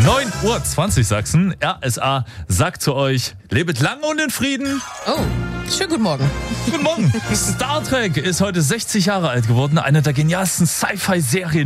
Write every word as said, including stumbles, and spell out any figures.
neun Uhr zwanzig Sachsen. R S A sagt zu euch, lebet lang und in Frieden. Oh, schönen guten Morgen. Guten Morgen. Star Trek ist heute sechzig Jahre alt geworden. Eine der genialsten Sci-Fi-Serien